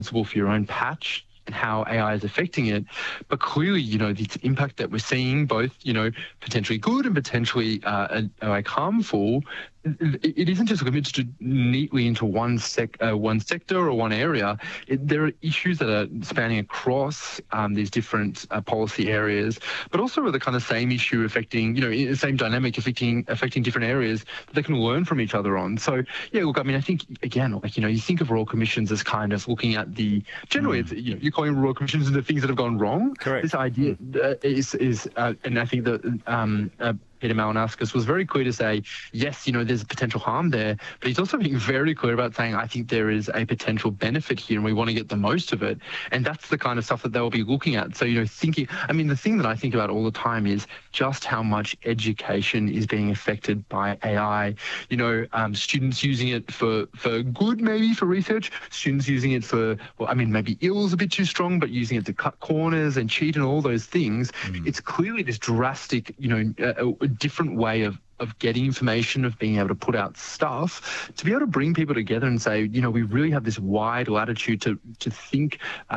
responsible for your own patch and how AI is affecting it. But clearly, the impact that we're seeing, both, potentially good and potentially harmful, it isn't just limited neatly into one sector or one area. There are issues that are spanning across these different policy areas, but also the kind of same issue affecting, the same dynamic affecting different areas that they can learn from each other on. So, yeah, look, I mean, I think, again, you think of Royal Commissions as kind of looking at generally, you're calling Royal Commissions into things that have gone wrong. Correct. This idea is and I think that Peter Malinauskas was very clear to say, yes, there's potential harm there, but he's also being very clear about saying, I think there is a potential benefit here and we want to get the most of it. And that's the kind of stuff that they'll be looking at. So, the thing that I think about all the time is just how much education is being affected by AI. Students using it for good, maybe for research, students using it for, maybe ill is a bit too strong, but using it to cut corners and cheat and all those things. It's clearly this drastic, different way of getting information, of being able to put out stuff, to be able to bring people together and say, we really have this wide latitude to think,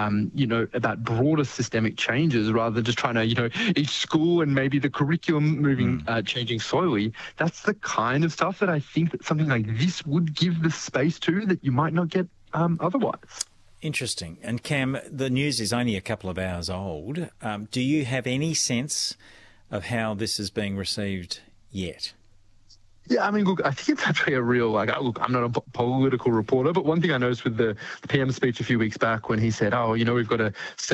about broader systemic changes rather than just trying to, each school and maybe the curriculum changing slowly. That's the kind of stuff that I think that something like this would give the space to that you might not get otherwise. Interesting. And Cam, the news is only a couple of hours old. Do you have any sense of how this is being received yet? Yeah, look, I think it's actually a real, I'm not a political reporter, but one thing I noticed with the PM speech a few weeks back when he said, we've got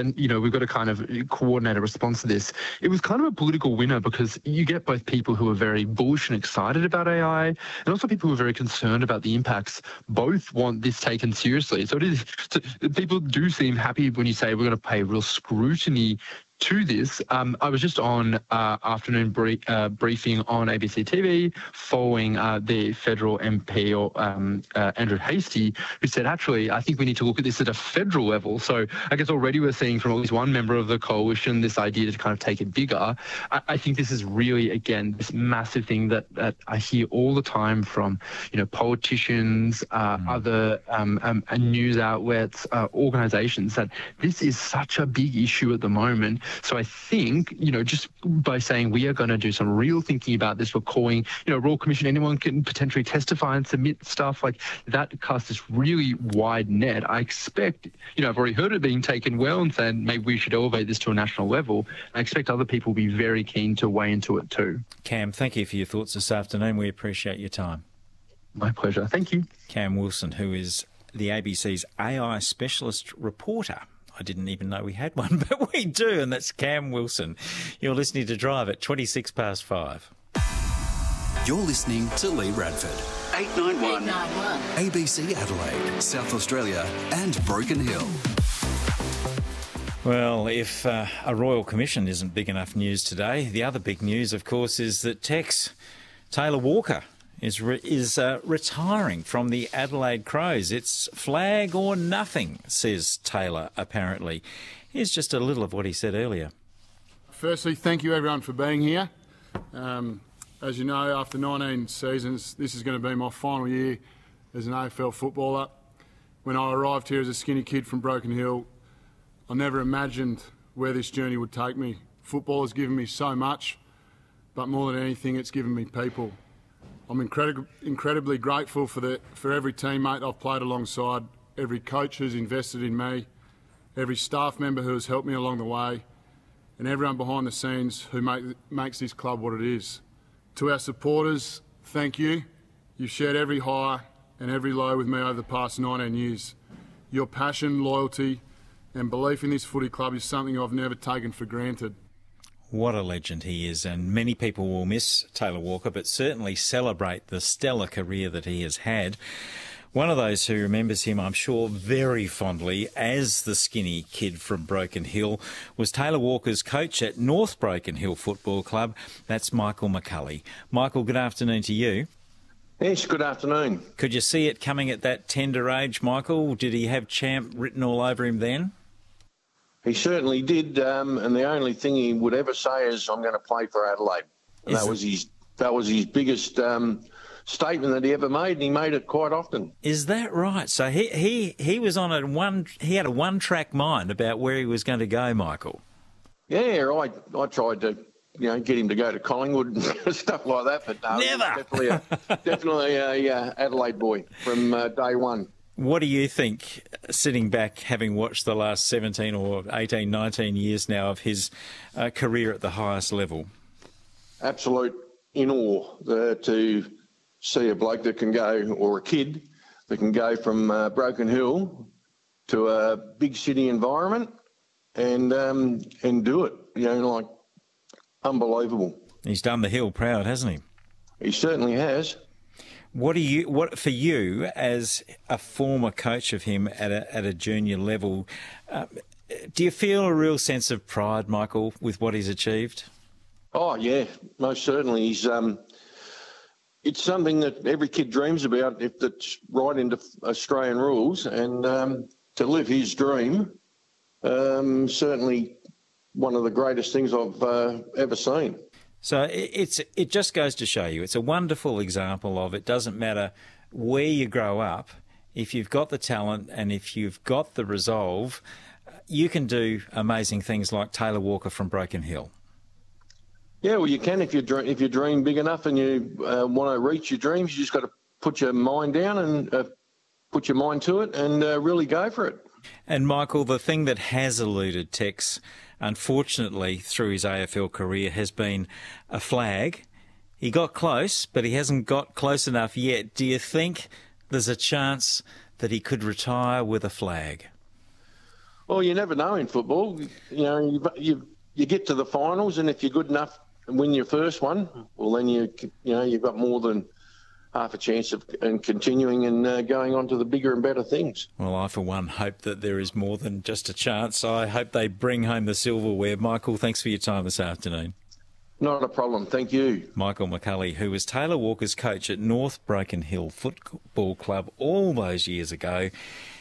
to kind of coordinate a response to this. It was kind of a political winner because you get both people who are very bullish and excited about AI and also people who are very concerned about the impacts. Both want this taken seriously. So people do seem happy when you say we're going to pay real scrutiny to this. I was just on afternoon briefing on ABC TV following the federal MP, Andrew Hastie, who said, actually, I think we need to look at this at a federal level. So I guess already we're seeing from at least one member of the coalition this idea to kind of take it bigger. I think this is really, again, this massive thing that I hear all the time from, politicians, other news outlets, organisations, that this is such a big issue at the moment. So I think, just by saying we are going to do some real thinking about this, we're calling, Royal Commission, anyone can potentially testify and submit stuff like that, casts this really wide net. I expect, I've already heard it being taken well and saying maybe we should elevate this to a national level. I expect other people will be very keen to weigh into it too. Cam, thank you for your thoughts this afternoon. We appreciate your time. My pleasure. Thank you. Cam Wilson, who is the ABC's AI specialist reporter. I didn't even know we had one, but we do, and that's Cam Wilson. You're listening to Drive at 5:26. You're listening to Lee Radford. 891 ABC Adelaide, South Australia and Broken Hill. Well, if a Royal Commission isn't big enough news today, the other big news, of course, is that Tex Taylor Walker is retiring from the Adelaide Crows. It's flag or nothing, says Taylor, apparently. Here's just a little of what he said earlier. Firstly, thank you everyone for being here. As you know, after 19 seasons, this is going to be my final year as an AFL footballer. When I arrived here as a skinny kid from Broken Hill, I never imagined where this journey would take me. Football has given me so much, but more than anything, it's given me people. I'm incredibly grateful for every teammate I've played alongside, every coach who's invested in me, every staff member who has helped me along the way, and everyone behind the scenes who makes this club what it is. To our supporters, thank you. You've shared every high and every low with me over the past 19 years. Your passion, loyalty and belief in this footy club is something I've never taken for granted. What a legend he is, and many people will miss Taylor Walker, but certainly celebrate the stellar career that he has had. One of those who remembers him, I'm sure, very fondly as the skinny kid from Broken Hill was Taylor Walker's coach at North Broken Hill Football Club. That's Michael McCulley. Michael, good afternoon to you. Yes, good afternoon. Could you see it coming at that tender age, Michael? Did he have champ written all over him then? He certainly did, and the only thing he would ever say is, "I'm going to play for Adelaide." And that was his biggest statement that he ever made, and he made it quite often. Is that right? So he was on he had a one-track mind about where he was going to go, Michael. Yeah, I tried to, get him to go to Collingwood and stuff like that, but no, never. Definitely a Adelaide boy from day one. What do you think, sitting back, having watched the last 17 or 18, 19 years now of his career at the highest level? Absolute in awe to see a bloke that can go, or a kid that can go from Broken Hill to a big city environment and do it. Unbelievable. He's done the hill proud, hasn't he? He certainly has. What for you as a former coach of him at a junior level? Do you feel a real sense of pride, Michael, with what he's achieved? Oh yeah, most certainly. He's it's something that every kid dreams about if it's right into Australian rules, and to live his dream, certainly one of the greatest things I've ever seen. So it just goes to show you, it's a wonderful example of it doesn't matter where you grow up, if you've got the talent and if you've got the resolve, you can do amazing things like Taylor Walker from Broken Hill. Yeah, well, you can if you dream big enough and you want to reach your dreams. You just got to put your mind down and put your mind to it and really go for it. And Michael, the thing that has eluded Tex, unfortunately, through his AFL career has been a flag. He got close, but he hasn't got close enough yet. Do you think there's a chance that he could retire with a flag? Well, you never know in football. You get to the finals, and if you're good enough and win your first one, well, then you've got more than half a chance of continuing and going on to the bigger and better things. Well, I, for one, hope that there is more than just a chance. I hope they bring home the silverware. Michael, thanks for your time this afternoon. Not a problem. Thank you. Michael McCulley, who was Taylor Walker's coach at North Broken Hill Football Club all those years ago.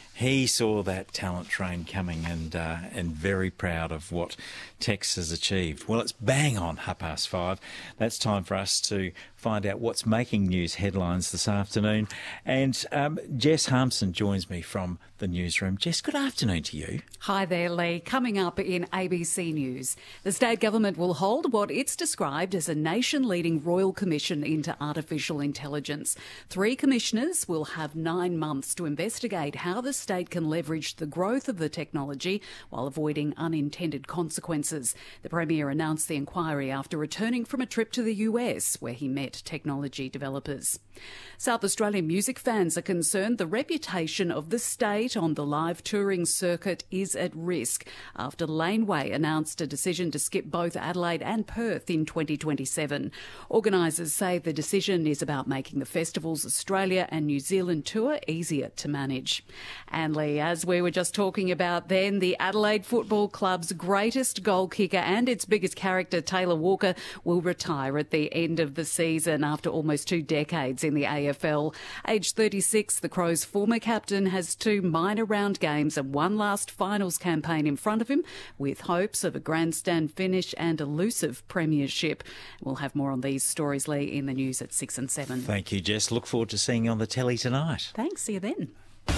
He saw that talent train coming and very proud of what Tex has achieved. Well, it's bang on 5:30. That's time for us to find out what's making news headlines this afternoon. And Jess Harmson joins me from the newsroom. Jess, good afternoon to you. Hi there, Lee. Coming up in ABC News, the state government will hold what it's described as a nation-leading Royal Commission into Artificial Intelligence. 3 commissioners will have 9 months to investigate how the state can leverage the growth of the technology while avoiding unintended consequences. The Premier announced the inquiry after returning from a trip to the US, where he met technology developers. South Australian music fans are concerned the reputation of the state on the live touring circuit is at risk after Laneway announced a decision to skip both Adelaide and Perth in 2027. Organisers say the decision is about making the festival's Australia and New Zealand tour easier to manage. And Lee, as we were just talking about then, the Adelaide Football Club's greatest goal kicker and its biggest character, Taylor Walker, will retire at the end of the season after almost 2 decades in the AFL. Aged 36, the Crows' former captain has 2 minor round games and 1 last finals campaign in front of him, with hopes of a grandstand finish and elusive premiership. We'll have more on these stories, Lee, in the news at 6 and 7. Thank you, Jess. Look forward to seeing you on the telly tonight. Thanks. See you then.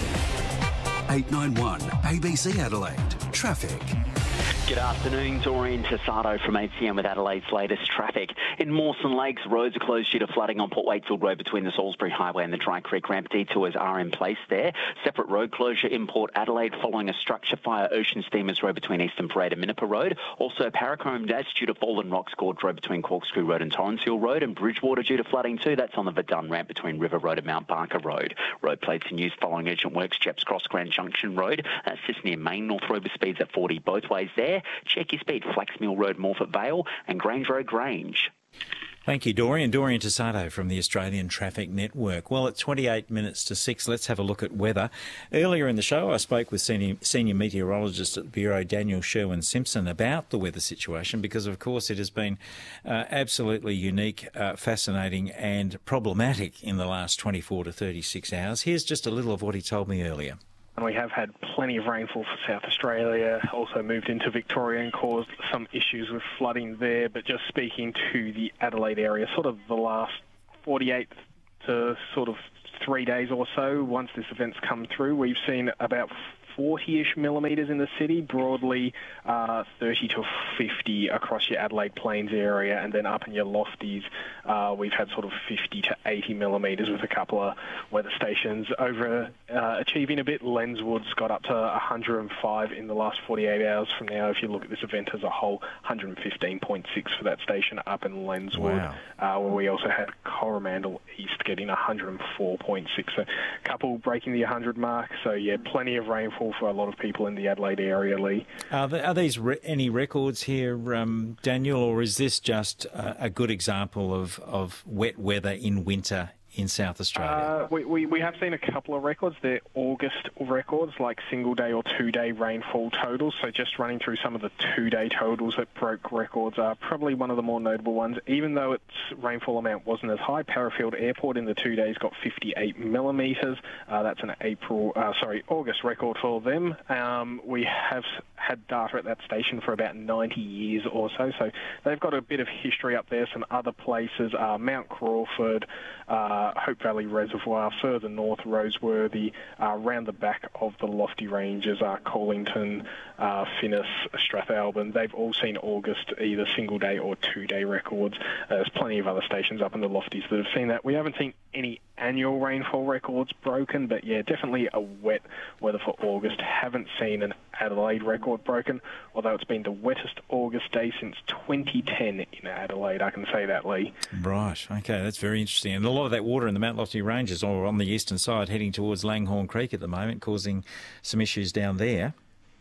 891 ABC Adelaide. Traffic. Good afternoon, Doreen Tasato from ACM with Adelaide's latest traffic. In Mawson Lakes, roads are closed due to flooding on Port Wakefield Road between the Salisbury Highway and the Dry Creek Ramp. Detours are in place there. Separate road closure in Port Adelaide following a structure fire, Ocean Steamers Road between Eastern Parade and Minnipa Road. Also, Paracombe Dash due to fallen rocks, Gorge Road between Corkscrew Road and Torrens Hill Road, and Bridgewater due to flooding too. That's on the Verdun Ramp between River Road and Mount Barker Road. Road plates in use following urgent works, Jeps Cross Grand Junction Road. That's just near Main North Road with speeds at 40 both ways there. Check your speed, Flaxmill Road, Morphett Vale, and Grange Road, Grange. Thank you, Dorian. Dorian Tasato from the Australian Traffic Network. Well, at 28 minutes to 6, let's have a look at weather. Earlier in the show, I spoke with senior meteorologist at the Bureau, Daniel Sherwin-Simpson, about the weather situation because, of course, it has been absolutely unique, fascinating and problematic in the last 24 to 36 hours. Here's just a little of what he told me earlier. We have had plenty of rainfall for South Australia, also moved into Victoria and caused some issues with flooding there. But just speaking to the Adelaide area, sort of the last 48 to sort of 3 days or so, once this event's come through, we've seen about 40-ish millimetres in the city, broadly 30 to 50 across your Adelaide Plains area, and then up in your lofties, we've had sort of 50 to 80 millimetres with a couple of weather stations over achieving a bit. Lenswood's got up to 105 in the last 48 hours from now. If you look at this event as a whole, 115.6 for that station up in Lenswood. Wow. Where we also had Coromandel East getting 104.6. So a couple breaking the 100 mark. So, yeah, plenty of rainfall for a lot of people in the Adelaide area, Lee. Are these any records here, Daniel, or is this just a good example of wet weather in winter in South Australia? We have seen a couple of records. They're August records, like single-day or two-day rainfall totals. So just running through some of the two-day totals that broke records are probably one of the more notable ones. Even though its rainfall amount wasn't as high, Parafield Airport in the 2 days got 58 millimetres. That's an August record for them. We have had data at that station for about 90 years or so. So they've got a bit of history up there. Some other places are Mount Crawford, Hope Valley Reservoir, further north Roseworthy, around the back of the lofty ranges are Corlington, Finnis, Strathalbyn. They've all seen August either single-day or two-day records. There's plenty of other stations up in the lofties that have seen that. We haven't seen any annual rainfall records broken, but yeah, definitely a wet weather for August. Haven't seen an Adelaide record broken, although it's been the wettest August day since 2010 in Adelaide. I can say that, Lee. Right, okay, that's very interesting. And a lot of that water in the Mount Lofty Ranges or on the eastern side heading towards Langhorne Creek at the moment, causing some issues down there.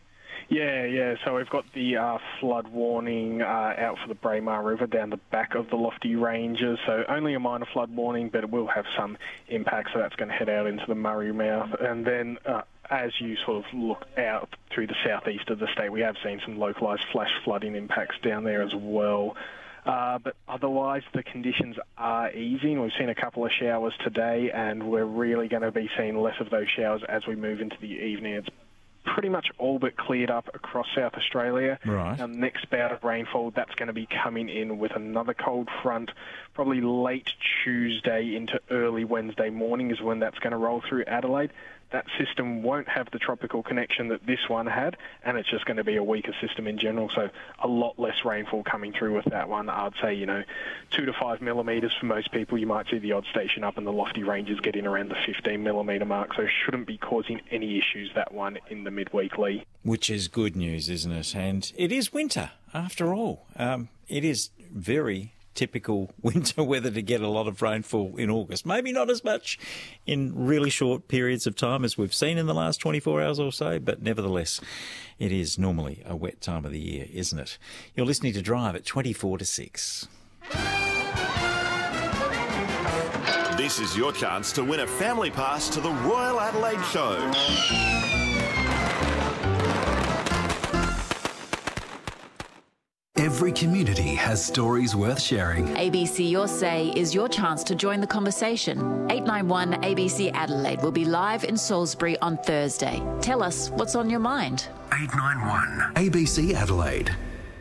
Yeah. So we've got the flood warning out for the Braemar River down the back of the lofty ranges. So only a minor flood warning, but it will have some impact. So that's going to head out into the Murray Mouth. And then as you sort of look out through the southeast of the state, we have seen some localised flash flooding impacts down there as well. But otherwise, the conditions are easing. We've seen a couple of showers today, and we're really going to be seeing less of those showers as we move into the evening. It's pretty much all but cleared up across South Australia. Right. Next bout of rainfall, that's going to be coming in with another cold front, probably late Tuesday into early Wednesday morning is when that's going to roll through Adelaide. That system won't have the tropical connection that this one had, and it's just going to be a weaker system in general, so a lot less rainfall coming through with that one. I'd say, 2 to 5 millimetres for most people. You might see the odd station up in the lofty ranges getting around the 15 millimetre mark, so shouldn't be causing any issues, that one, in the midweek, Lee. Which is good news, isn't it? And it is winter, after all. It is very typical winter weather to get a lot of rainfall in August. Maybe not as much in really short periods of time as we've seen in the last 24 hours or so, but nevertheless, it is normally a wet time of the year, isn't it? You're listening to Drive at 24 to 6. This is your chance to win a family pass to the Royal Adelaide Show. Every community has stories worth sharing. ABC Your Say is your chance to join the conversation. 891 ABC Adelaide will be live in Salisbury on Thursday. Tell us what's on your mind. 891 ABC Adelaide.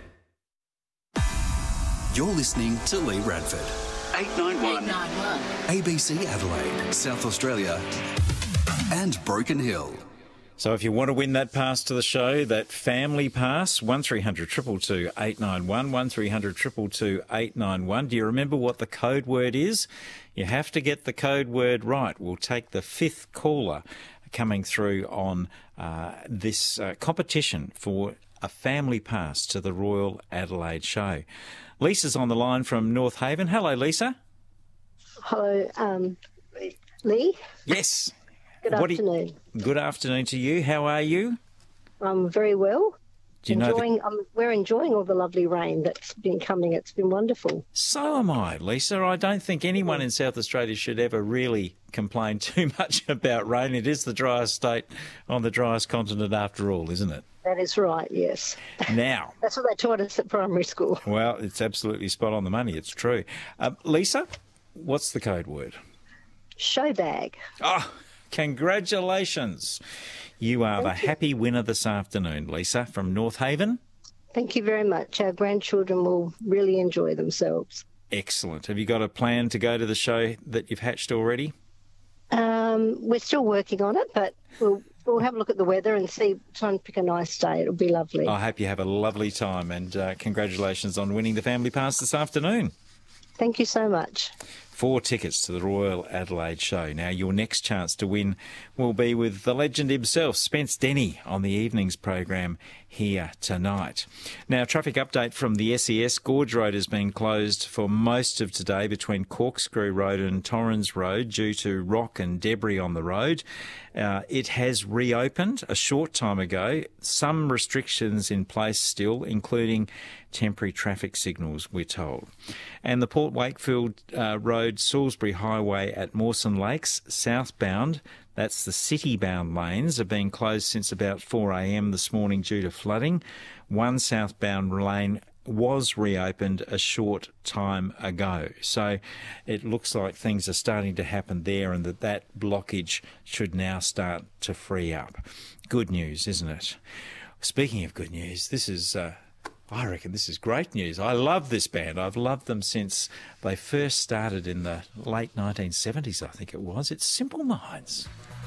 You're listening to Lee Radford. 891 ABC Adelaide, South Australia and Broken Hill. So if you want to win that pass to the show, that family pass, 1300 222 891, 1300 222 891. Do you remember what the code word is? You have to get the code word right. We'll take the fifth caller coming through on this competition for a family pass to the Royal Adelaide Show. Lisa's on the line from North Haven. Hello, Lisa. Hello, Lee. Yes. Good afternoon. Good afternoon to you. How are you? I'm very well. Do you know we're enjoying all the lovely rain that's been coming. It's been wonderful. So am I, Lisa. I don't think anyone in South Australia should ever really complain too much about rain. It is the driest state on the driest continent after all, isn't it? That is right, yes. Now. That's what they taught us at primary school. Well, it's absolutely spot on the money. It's true. Lisa, what's the code word? Show bag. Oh, congratulations. You are the happy winner this afternoon, Lisa, from North Haven. Thank you very much. Our grandchildren will really enjoy themselves. Excellent. Have you got a plan to go to the show that you've hatched already? We're still working on it, but we'll have a look at the weather and try and pick a nice day. It'll be lovely. I hope you have a lovely time, and congratulations on winning the Family Pass this afternoon. Thank you so much. 4 tickets to the Royal Adelaide Show. Now, your next chance to win will be with the legend himself, Spence Denny, on the evening's program here tonight. Now, traffic update from the SES. Gorge Road has been closed for most of today between Corkscrew Road and Torrens Road due to rock and debris on the road. It has reopened a short time ago. Some restrictions in place still, including temporary traffic signals, we're told. And the Port Wakefield Road, Salisbury Highway at Mawson Lakes, southbound, that's the city-bound lanes, have been closed since about 4 a.m. this morning due to flooding. One southbound lane was reopened a short time ago. So it looks like things are starting to happen there, and that blockage should now start to free up. Good news, isn't it? Speaking of good news, this is... I reckon this is great news. I love this band. I've loved them since they first started in the late 1970s, I think it was. It's Simple Minds.